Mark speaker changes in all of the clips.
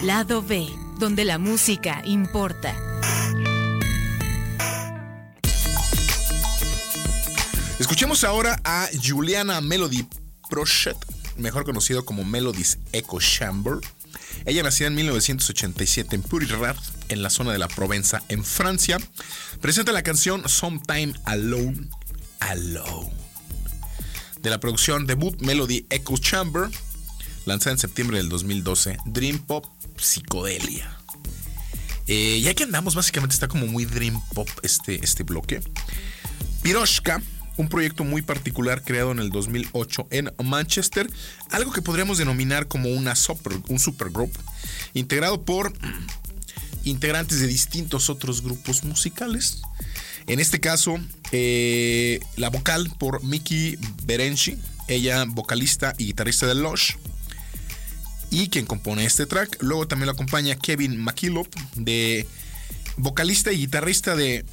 Speaker 1: Lado B, donde la música importa.
Speaker 2: Escuchemos ahora a Juliana Melody Prochet, mejor conocido como Melody's Echo Chamber. Ella nació en 1987 en Puy-de-Rard, en la zona de la Provenza, en Francia. Presenta la canción Sometime Alone, de la producción debut Melody Echo Chamber, lanzada en septiembre del 2012, Dream Pop Psicodelia. Ya que andamos, básicamente está como muy Dream Pop este bloque. Piroshka, un proyecto muy particular creado en el 2008 en Manchester, algo que podríamos denominar como un supergroup, integrado por integrantes de distintos otros grupos musicales. En este caso, la vocal por Miki Berenci, ella vocalista y guitarrista de Lush, y quien compone este track. Luego también lo acompaña Kevin McKillop, de vocalista y guitarrista de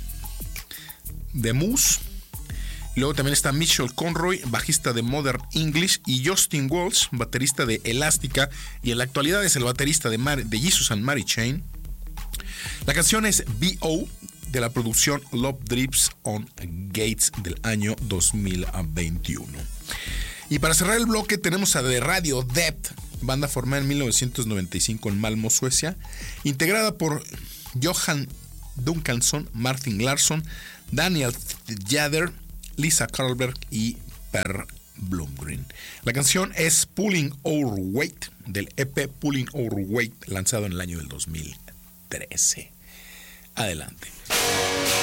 Speaker 2: Muse. Luego también está Mitchell Conroy, bajista de Modern English, y Justin Walsh, baterista de Elástica, y en la actualidad es el baterista de Jesus and Mary Chain. La canción es B.O., de la producción Love Drips on Gates del año 2021. Y para cerrar el bloque tenemos a The Radio Dead, banda formada en 1995 en Malmö, Suecia, integrada por Johan Duncanson, Martin Larsson, Daniel Jader, Lisa Karlberg y Per Blomgren. La canción es Pulling Our Weight, del EP Pulling Our Weight, lanzado en el año del 2013. Adelante.